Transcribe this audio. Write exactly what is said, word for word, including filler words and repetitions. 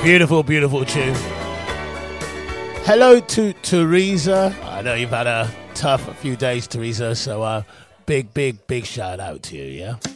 Beautiful, beautiful tune. Hello to Teresa. I know you've had a tough few days, Teresa, so uh, big, big, big shout out to you, yeah?